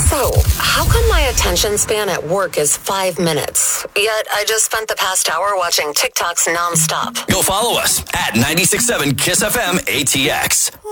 So, how come my attention span at work is 5 minutes? Yet I just spent the past hour watching TikToks nonstop. Go follow us at 96.7 KISS FM ATX.